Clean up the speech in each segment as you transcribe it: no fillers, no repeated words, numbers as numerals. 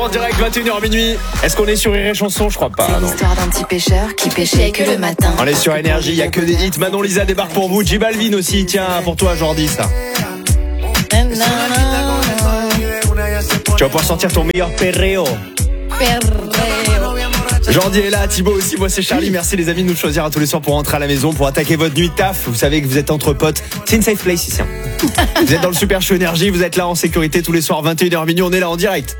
En direct, 21h minuit. Est-ce qu'on est sur Rire et Chanson? Je crois pas. C'est l'histoire d'un petit pêcheur qui pêchait que le matin. On est sur Énergie, il y a que des hits. Manon Lisa débarque pour vous. J Balvin aussi, tiens, pour toi Jordi ça. Tu vas pouvoir sortir ton meilleur perreo. Jordi est là, Thibaut aussi, moi c'est Charlie. Merci les amis de nous choisir à tous les soirs pour rentrer à la maison, pour attaquer votre nuit de taf. Vous savez que vous êtes entre potes. C'est une safe place ici. Vous êtes dans le Super Show Énergie, vous êtes là en sécurité tous les soirs 21h minuit, on est là en direct.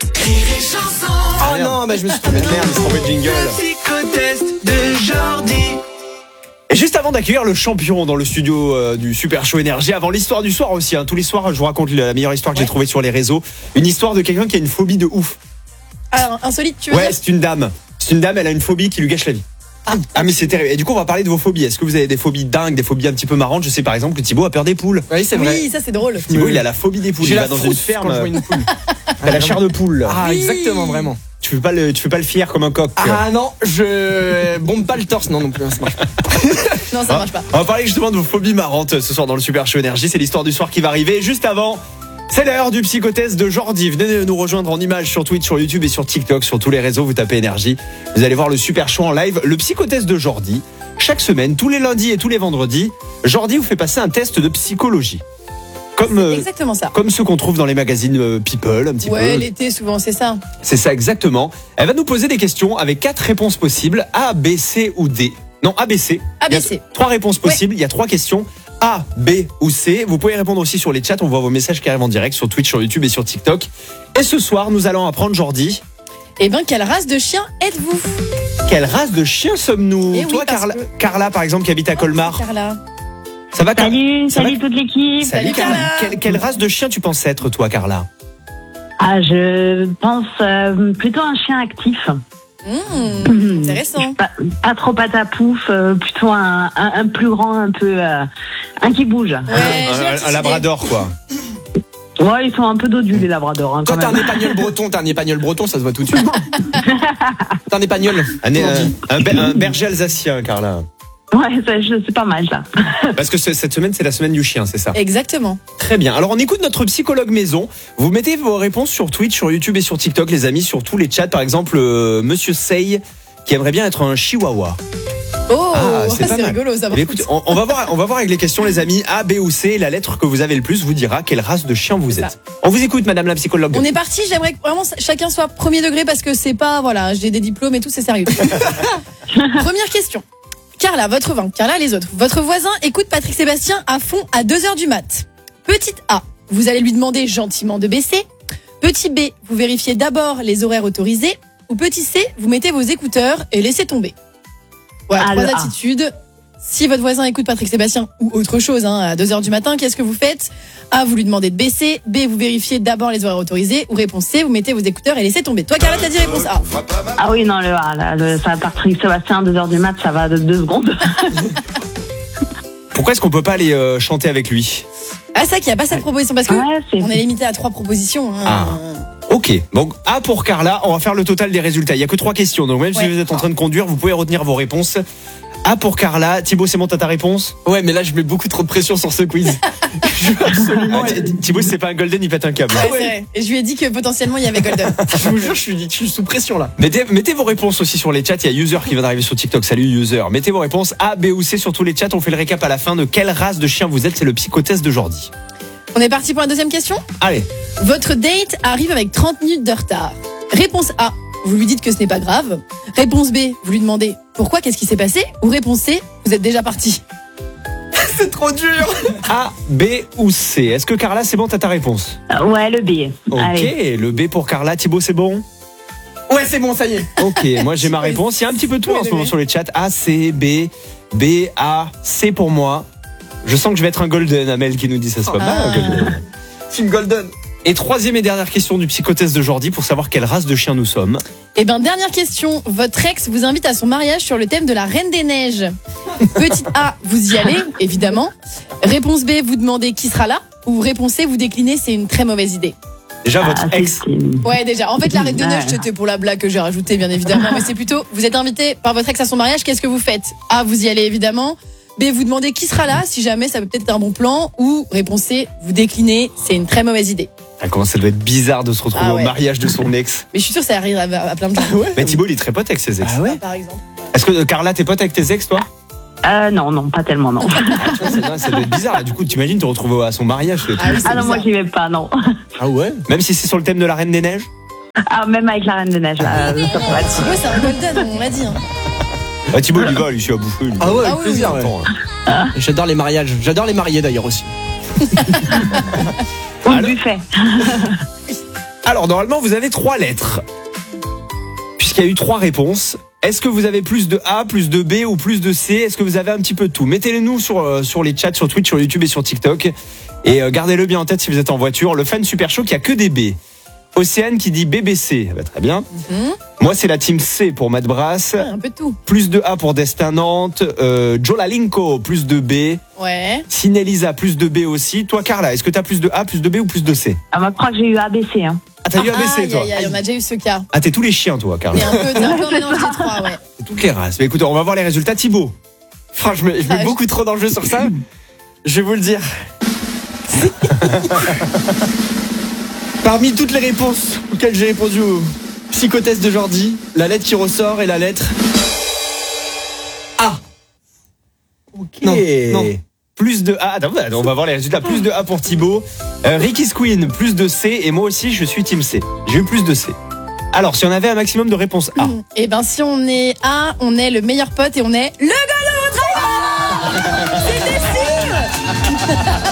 Oh non, mais je me suis trompé de merde, je me suis trompé de jingle. Psychotest de Jordi. Et juste avant d'accueillir le champion dans le studio du Super Show Énergie, avant l'histoire du soir aussi, tous les soirs je vous raconte la meilleure histoire que j'ai trouvée sur les réseaux. Une histoire de quelqu'un qui a une phobie de ouf. Alors, insolite, tu veux dire? C'est une dame. C'est une dame, elle a une phobie qui lui gâche la vie. Ah mais c'est terrible. Et du coup on va parler de vos phobies. Est-ce que vous avez des phobies dingues, des phobies un petit peu marrantes? Je sais par exemple que Thibaut a peur des poules. Oui, c'est vrai. Oui, ça c'est drôle. Thibaut il a la phobie des poules. J'ai Il la va dans une frousse ferme. quand je vois une poule. T'as la chair de poule. Ah, Oui. exactement, vraiment. Tu fais pas le fier comme un coq. Ah non, je bombe pas le torse, non plus. Ça marche pas. Non, ça marche pas. On va parler justement de vos phobies marrantes ce soir dans le Super Show Énergie. C'est l'histoire du soir qui va arriver. Juste avant, c'est l'heure du psychotest de Jordi. Venez nous rejoindre en images sur Twitch, sur YouTube et sur TikTok, sur tous les réseaux. Vous tapez Énergie. Vous allez voir le Super Show en live. Le psychotest de Jordi. Chaque semaine, tous les lundis et tous les vendredis, Jordi vous fait passer un test de psychologie. Exactement ça. Comme ceux qu'on trouve dans les magazines People, un petit peu. Ouais, l'été, souvent, c'est ça. C'est ça, exactement. Elle va nous poser des questions avec 4 réponses possibles. A, B, C ou D. Non, A, B, C. A, B, Il y a C. 3 réponses possibles. Il y a 3 questions. A, B ou C. Vous pouvez répondre aussi sur les chats. On voit vos messages qui arrivent en direct sur Twitch, sur YouTube et sur TikTok. Et ce soir, nous allons apprendre, Jordi. Eh ben, quelle race de chien êtes-vous? Quelle race de chien sommes-nous? Eh oui, Toi, parce Carla, par exemple, qui habite à Colmar. Carla. Ça va, Carla? Salut toute l'équipe. Salut, Carla. Quelle race de chien tu penses être, toi, Carla? Ah, je pense plutôt un chien actif. Intéressant. Pas trop patapouf, plutôt un plus grand, un peu un qui bouge. Ouais, Un labrador, quoi. Ouais, ils sont un peu dodus les labradors. Hein, Quand quand t'as un même. épagnol breton, ça se voit tout de suite. T'as un épagnol. Un berger alsacien, Carla. Ouais, c'est pas mal ça. Parce que cette semaine, c'est la semaine du chien, c'est ça? Exactement. Très bien. Alors, on écoute notre psychologue maison. Vous mettez vos réponses sur Twitch, sur YouTube et sur TikTok, les amis, sur tous les chats. Par exemple, Monsieur Sey, qui aimerait bien être un chihuahua. Oh, c'est pas c'est mal. rigolo ça. Eh bien, écoute, on va voir avec les questions, les amis. A, B ou C, la lettre que vous avez le plus vous dira quelle race de chien vous êtes. On vous écoute, madame la psychologue. On est parti, j'aimerais que vraiment chacun soit premier degré parce que c'est pas, voilà, j'ai des diplômes et tout, c'est sérieux. Première question. Carla, les autres. Votre voisin écoute Patrick Sébastien à fond à 2h du mat. Petite A, vous allez lui demander gentiment de baisser. Petit B, vous vérifiez d'abord les horaires autorisés. Ou petit C, vous mettez vos écouteurs et laissez tomber. Voilà, Ah, 3 le A. attitudes. Si votre voisin écoute Patrick Sébastien ou autre chose à 2h du matin, qu'est-ce que vous faites? A, vous lui demandez de baisser. B, vous vérifiez d'abord les horaires autorisés. Ou réponse C, vous mettez vos écouteurs et laissez tomber. Toi, Carla, t'as dit réponse A. Ah oui, non, le A, là, ça Patrick Sébastien, 2h du mat, ça va de 2 secondes. Pourquoi est-ce qu'on peut pas aller chanter avec lui? Ah, ça, qu'il n'y a pas cette proposition parce que Ouais, c'est- on est limité à 3 propositions. Ah. Ok, donc A pour Carla, on va faire le total des résultats. Il n'y a que 3 questions, donc même si Ouais. vous êtes en train de conduire, vous pouvez retenir vos réponses. A pour Carla. Thibaut, c'est bon, t'as ta réponse? Ouais, mais là, je mets beaucoup trop de pression sur ce quiz. Je veux absolument. Thibaut, si c'est pas un golden, il pète un câble. Ouais, c'est vrai. Et je lui ai dit que potentiellement il y avait Golden. Je vous jure, je suis sous pression là. Mettez vos réponses aussi sur les chats. Il y a User qui vient d'arriver sur TikTok. Salut User. Mettez vos réponses A, B ou C sur tous les chats. On fait le récap à la fin de quelle race de chien vous êtes. C'est le psychotest de Jordi. On est parti pour la deuxième question. Allez. Votre date arrive avec 30 minutes de retard. Réponse A, vous lui dites que ce n'est pas grave. Réponse B, vous lui demandez pourquoi, qu'est-ce qui s'est passé. Ou réponse C, vous êtes déjà parti. C'est trop dur. A, B ou C. Est-ce que Carla, c'est bon, t'as ta réponse? Ouais, le B. Ok, Allez. le B pour Carla. Thibaut, c'est bon? Ouais, c'est bon, ça y est. Ok, moi j'ai ma réponse. Il y a un petit peu de tout en ce moment sur les chats. A, C, B, B, A, C pour moi. Je sens que je vais être un golden, Amel qui nous dit ça, c'est pas mal un golden. C'est une golden. Et troisième et dernière question du psychotest de Jordi pour savoir quelle race de chien nous sommes. Eh ben, dernière question. Votre ex vous invite à son mariage sur le thème de la Reine des Neiges. Petite A, vous y allez, évidemment. Réponse B, vous demandez qui sera là. Ou réponse C, vous déclinez, c'est une très mauvaise idée. Déjà, votre Ah, ex. Ouais, déjà. En fait, la Reine des Ouais. Neiges, c'était pour la blague que j'ai rajoutée, bien évidemment. Mais c'est plutôt, vous êtes invité par votre ex à son mariage, qu'est-ce que vous faites? A, vous y allez, évidemment. B, vous demandez qui sera là, si jamais ça peut peut-être être un bon plan. Ou réponse C, vous déclinez, c'est une très mauvaise idée. Ah, comment ça doit être bizarre de se retrouver Ah ouais. au mariage de son ex. Mais je suis sûre que ça arrive à plein de gens. Mais Thibaut, il est très pote avec ses ex. Ah ouais. Par exemple. Est-ce que Carla, t'es pote avec tes ex, toi? Non, pas tellement, non. Ça doit être bizarre. Du coup, t'imagines te retrouver à son mariage. Ah oui, c'est Ah non, moi, bizarre. j'y vais pas, non. Ah ouais. Même si c'est sur le thème de la Reine des Neiges. Ah, même avec la Reine des Neiges, là, ça pourrait être. Thibaut, c'est un golden, on l'a dit. Hein. Ah, Thibaut, il y va, lui, je suis à bouffer. lui. Ah ouais, Ah avec oui, plaisir. oui. Ouais. J'adore les mariages. J'adore les mariés d'ailleurs aussi. Ou le buffet. Alors, normalement, vous avez 3 lettres. Puisqu'il y a eu 3 réponses. Est-ce que vous avez plus de A, plus de B ou plus de C? Est-ce que vous avez un petit peu de tout? Mettez-le nous sur les chats, sur Twitch, sur YouTube et sur TikTok. Et gardez-le bien en tête si vous êtes en voiture. Le fan super chaud qui a que des B. Océane qui dit BBC. Ah bah, très bien. Moi, c'est la team C pour Matt Brass. Un peu de tout. Plus de A pour Destin Nantes. Jolalinko, plus de B. Ouais. Sinelisa, plus de B aussi. Toi, Carla, est-ce que t'as plus de A, plus de B ou plus de C? Ah, moi, je crois que j'ai eu ABC, hein. Ah, t'as eu ABC, toi? On a déjà eu ce cas. Ah, t'es tous les chiens, toi, Carla. T'es un peu un mélange des trois, ouais. C'est toutes les races. Mais écoute, on va voir les résultats. Thibaut. Franchement, je mets beaucoup trop d'enjeux sur ça. Je vais vous le dire. Parmi toutes les réponses auxquelles j'ai répondu au psychotest de Jordi, la lettre qui ressort est la lettre A. Ok. Non. Plus de A. Attends, on va voir les résultats. Plus de A pour Thibaut. Ricky's Queen, plus de C. Et moi aussi, je suis team C. J'ai eu plus de C. Alors, si on avait un maximum de réponses A. Et ben, si on est A, on est le meilleur pote et on est le golden retriever. C'était sûr.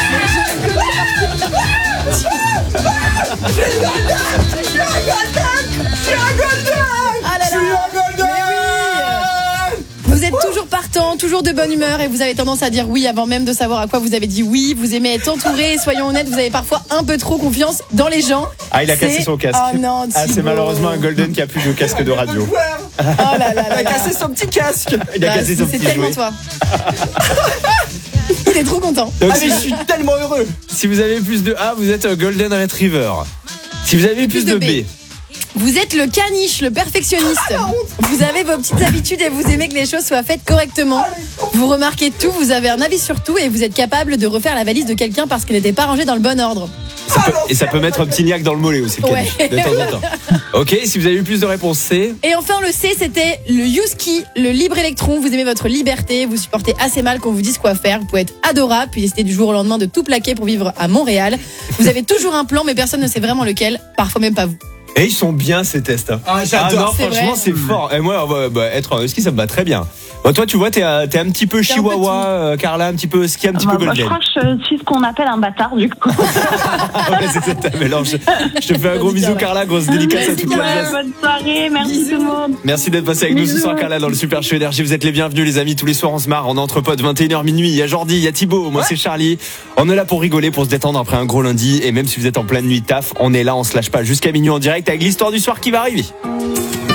Ah là là. Mais oui. Vous êtes toujours partant, toujours de bonne humeur et vous avez tendance à dire oui avant même de savoir à quoi vous avez dit oui. Vous aimez être entouré et soyons honnêtes, vous avez parfois un peu trop confiance dans les gens. Ah, il a cassé C'est- son casque. Oh non, Ah, c'est Thibaut. malheureusement un Golden qui a plus de casque de radio. Oh là là là Il a là. cassé son petit casque. Il a Bah, cassé son c'est petit tellement jouet. toi. Il est trop content. Donc, Ah mais je suis tellement heureux. si vous avez plus de A, vous êtes un Golden Retriever. Si vous avez plus de B. Vous êtes le caniche, le perfectionniste. Vous avez vos petites habitudes et vous aimez que les choses soient faites correctement. Vous remarquez tout, vous avez un avis sur tout et vous êtes capable de refaire la valise de quelqu'un parce qu'elle n'était pas rangée dans le bon ordre. Et ça peut mettre un petit niaque dans le mollet aussi, le Ouais. caniche, de temps en temps. Ok, si vous avez eu plus de réponses C. Et enfin, le C, c'était le Yuski, le libre électron. Vous aimez votre liberté, vous supportez assez mal qu'on vous dise quoi faire. Vous pouvez être adorable, puis décider du jour au lendemain de tout plaquer pour vivre à Montréal. Vous avez toujours un plan, mais personne ne sait vraiment lequel, parfois même pas vous. Et ils sont bien ces tests. Hein. Ah, Ah j'adore. non, C'est franchement, vrai. c'est fort. Et moi, être un husky, ça me va très bien. Bon, toi, tu vois, t'es un petit peu T'es un peu chihuahua, Carla, un petit peu husky, un petit peu Moi, je golden. crois que je suis ce qu'on appelle un bâtard, du coup. Ouais, c'est un mélange. Je te fais un gros bisou, Carla, grosse dédicace à toute la Ouais, classe. bonne soirée, merci tout le monde. Merci d'être passé avec nous ce Bisous. soir, Carla, dans le Super Show Énergie. Vous êtes les bienvenus, les amis. Tous les soirs, on se marre. On est entre potes, 21h minuit. Il y a Jordi, il y a Thibaut. Moi, c'est Charlie. On est là pour rigoler, pour se détendre après un gros lundi. Et même si vous êtes en pleine nuit de taf, on est là, on se lâche pas jusqu'à minuit en direct avec l'histoire du soir qui va arriver.